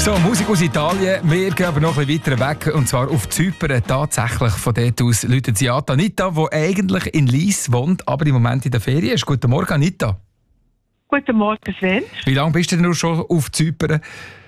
So, Musik aus Italien. Wir gehen aber noch ein bisschen weiter weg, und zwar auf Zypern. Tatsächlich, von dort aus läutet sie an Anita, die eigentlich in Lyss wohnt, aber im Moment in der Ferien ist. Guten Morgen, Anita. Guten Morgen, Sven. Wie lange bist du denn schon auf Zypern?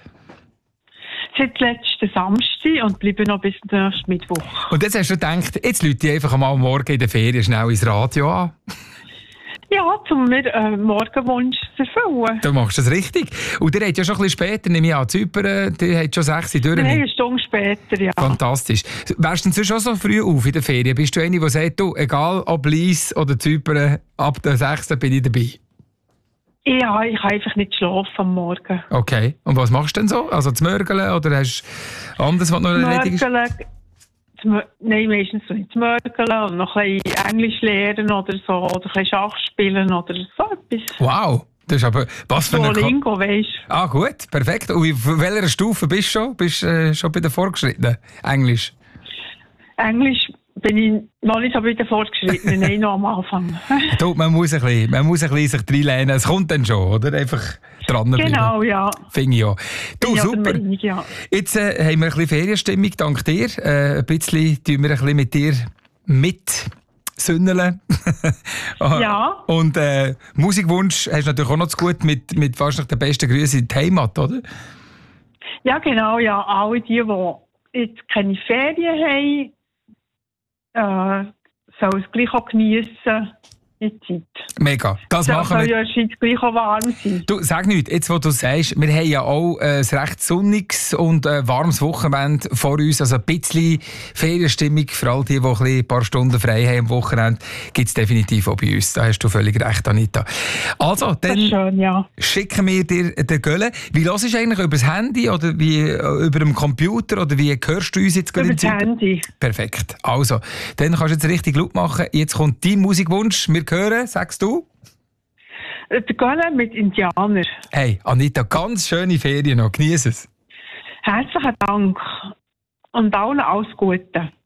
Seit letzten Samstag und bleibe noch bis nächsten Mittwoch. Und jetzt hast du gedacht, jetzt läute ich einfach mal morgen in der Ferien schnell ins Radio an. Ja, um mir Morgenwunsch zu erfüllen. Du machst das richtig. Und ihr habt ja schon ein bisschen später, nehme ich an, Zypern, die hat schon 6 Uhr durch. Nein, eine Stunde später, ja. Fantastisch. Wärst du denn sonst auch so früh auf in der Ferien? Bist du eine, die sagt, du, egal ob Lyss oder Zypern, ab der 6. bin ich dabei? Ja, ich kann einfach nicht schlafen am Morgen. Okay. Und was machst du denn so? Also zu mörgeln oder hast du anderes, was noch erledigt ist? Nein, meistens so nicht zu mörgeln und noch ein bisschen Englisch lernen oder so, oder ein bisschen Schach spielen oder so etwas. Wow, das ist aber... Was für eine... Duolingo, weisst du. Ah, gut, perfekt. Und auf welcher Stufe bist du schon? Bist du schon bei den Fortgeschrittenen? Englisch? Englisch bin ich noch nicht so bei den Fortgeschrittenen, nein, noch am Anfang. Du, man muss ein bisschen sich reinlehnen. Es kommt dann schon, oder? Einfach dranbleiben. Genau, ja. Finde ich ja. Du, Ja, super. Meinung, ja. Jetzt haben wir ein bisschen Ferienstimmung, dank dir. Ein bisschen tun wir ein bisschen mit dir mitsünneln. Ja. Und Musikwunsch hast du natürlich auch noch zu gut mit wahrscheinlich den besten Grüßen in die Heimat, oder? Ja, genau, ja. Alle die jetzt keine Ferien haben, sollen es gleich auch geniessen in der Zeit. Mega, das machen wir. Soll ja jetzt gleich auch warm sein. Du, sag nichts, jetzt wo du sagst, wir haben ja auch ein recht sonniges und warmes Wochenende vor uns, also ein bisschen Ferienstimmung, für all die ein paar Stunden frei haben am Wochenende, gibt es definitiv auch bei uns. Da hast du völlig recht, Anita. Also, dann schön, ja. schicken wir dir den Gölle. Wie hörst du eigentlich, über das Handy oder wie über den Computer oder wie hörst du uns jetzt gerade? Über das Handy. Perfekt. Also, dann kannst du jetzt richtig laut machen. Jetzt kommt dein Musikwunsch. Wir hören, sagst du? Der Gölle mit Indianer. Hey, Anita, ganz schöne Ferien noch. Genieß es. Herzlichen Dank und allen alles Gute.